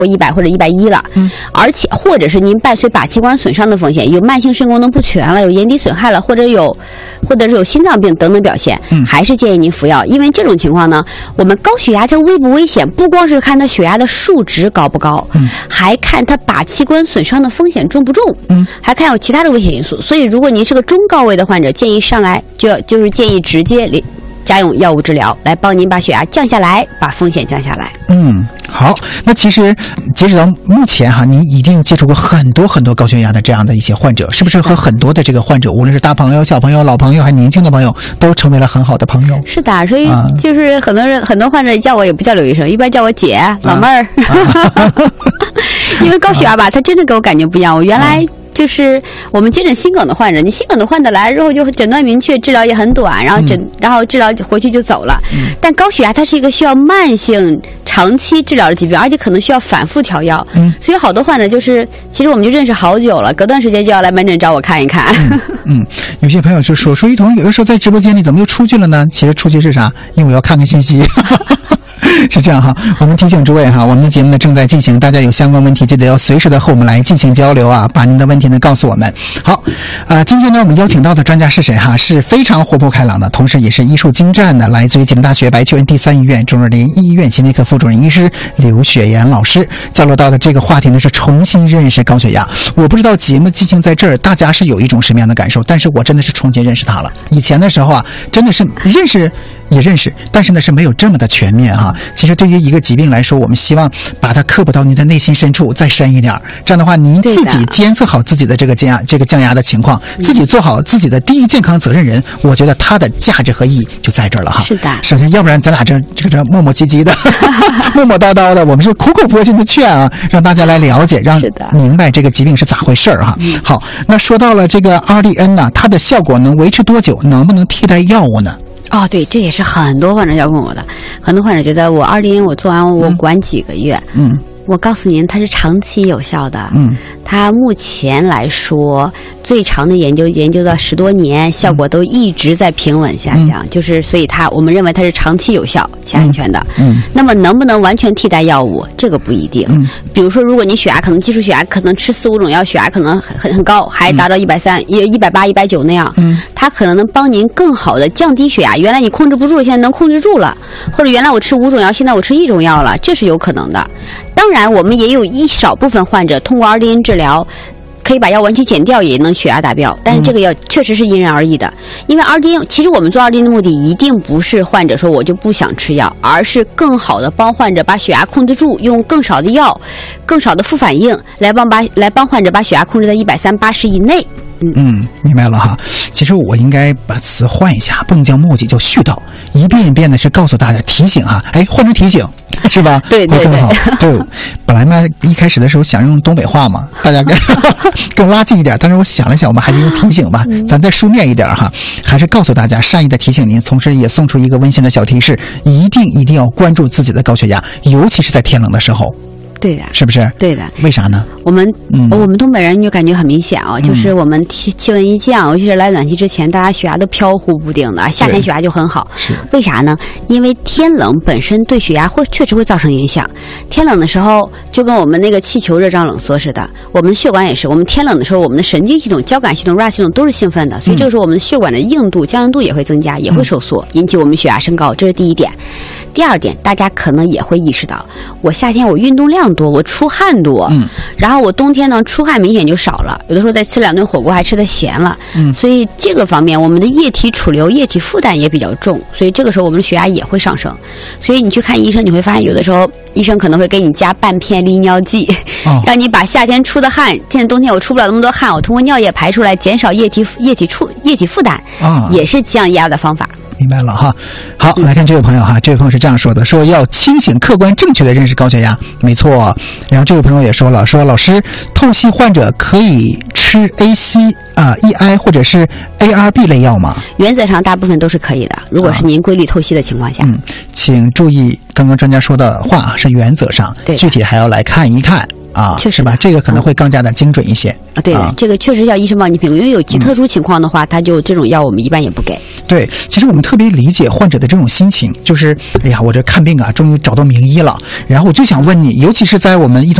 100或者110了，而且或者是您伴随靶器官损伤的风险，有慢性肾功能不全了，有眼底损害了，或者是有心脏病等等表现，还是建议您服药。因为这种情况呢，我们高血压它危不危险，不光是看它血压的数值高不高，还看它靶器官损伤的风险重不重，还看有其他的危险因素。所以如果您是个中高危的患者，建议上来就是建议直接家用药物治疗来帮您把血压降下来，把风险降下来。 好，那其实截止到目前哈，您一定接触过很多高血压的这样的一些患者，是不是和很多的这个患者，无论是大朋友、小朋友、老朋友，还年轻的朋友，都成为了很好的朋友？ 是的，所以就是很多患者叫我也不叫刘医生，一般叫我姐、老妹儿。因为高血压吧，它真的给我感觉不一样。我原来就是我们接诊心梗的患者，你心梗的患者来了之后就诊断明确，治疗也很短，然后治疗回去就走了。但高血压它是一个需要慢性长期治疗的疾病，而且可能需要反复调药。所以好多患者就是其实我们就认识好久了，隔段时间就要来门诊找我看一看。 有些朋友就说一彤有的时候在直播间里怎么又出去了呢？其实出去是啥？因为我要看看信息。是这样哈，我们提醒诸位哈，我们的节目呢正在进行，大家有相关问题记得要随时的和我们来进行交流啊，把您的问题呢告诉我们。好，今天呢我们邀请到的专家是谁哈？是非常活泼开朗的，同时也是医术精湛的，来自于吉林大学白求恩第3医院中日联医院心内科副主任医师刘雪岩老师。交流到的这个话题呢是重新认识高血压。我不知道节目进行在这儿，大家是有一种什么样的感受？但是我真的是重新认识他了。以前的时候啊，真的是认识，但是呢是没有这么的全面哈。其实对于一个疾病来说，我们希望把它刻补到您的内心深处再深一点，这样的话您自己监测好自己的这个降压的情况，自己做好自己的第一健康责任人，我觉得它的价值和意义就在这儿了哈。 是的， 首先要不然咱俩这磨磨唧唧的磨磨叨叨的，我们是苦口婆心的劝啊，让大家来了解，让明白这个疾病是咋回事哈。好，那说到了这个 RDN 呢，它的效果能维持多久？能不能替代药物呢？ 对，这也是很多患者要问我的。很多患者觉得我RDN我做完我管几个月，我告诉您，它是长期有效的。它目前来说最长的研究到10多年，效果都一直在平稳下降，就是所以我们认为它是长期有效且安全的。那么能不能完全替代药物，这个不一定。比如说如果你血压可能基础血压可能吃4、5种药，血压可能很高，还达到130、180、190那样，它可能帮您更好的降低血压。原来你控制不住，现在能控制住了，或者原来我吃5种药，现在我吃1种药了，这是有可能的。当然我们也有一少部分患者通过RDN治疗可以把药完全减掉，也能血压达标，但是这个药确实是因人而异的。因为RDN，其实我们做RDN的目的一定不是患者说我就不想吃药，而是更好的帮患者把血压控制住，用更少的药、更少的副反应来帮患者把血压控制在130/80以内。 明白了哈。其实我应该把词换一下，不能叫墨迹，叫絮叨，一遍一遍的是告诉大家提醒哈，换成提醒，是吧？ 对， 更好。对，本来嘛一开始的时候想用东北话嘛，大家更拉近一点，但是我想了想，我们还是用提醒吧，咱再书面一点哈，还是告诉大家，善意的提醒您，同时也送出一个温馨的小提示，一定要关注自己的高血压，尤其是在天冷的时候。 对的， 是不是？ 对的。 为啥呢？ 我们东北人就感觉很明显啊，就是我们气温一降，尤其是来暖气之前，大家血压都飘忽不定的，夏天血压就很好。 是为啥呢？因为天冷本身对血压确实会造成影响。天冷的时候就跟我们那个气球热胀冷缩似的，我们血管也是，我们天冷的时候，我们的神经系统、交感系统、RAS 系统都是兴奋的，所以这个时候我们的血管的硬度、僵硬度也会增加，也会收缩，引起我们血压升高，这是第一点。第二点，大家可能也会意识到，我夏天我运动量多，我出汗多，然后我冬天呢出汗明显就少了，有的时候再吃2顿火锅还吃得咸了，所以这个方面我们的液体储留、液体负担也比较重，所以这个时候我们的血压也会上升。所以你去看医生，你会发现有的时候医生可能会给你加半片利尿剂，让你把夏天出的汗，现在冬天我出不了那么多汗，我通过尿液排出来，减少液体负担，也是降压的方法。 明白了哈。好，来看这位朋友哈，这位朋友是这样说的，说要清醒、客观、正确的认识高血压，没错。然后这位朋友也说了，说老师，透析患者可以吃 EI 或者是 ARB 类药吗？ 原则上大部分都是可以的，如果是您规律透析的情况下。 请注意刚刚专家说的话是原则上，具体还要来看一看。 啊， 确实是吧？这个可能会更加的精准一些对，这个确实要医生帮你评估，因为有极特殊情况的话，他就这种药我们一般也不给。 对，其实我们特别理解患者的这种心情，就是哎呀，我这看病啊，终于找到名医了，然后我就想问你，尤其是在我们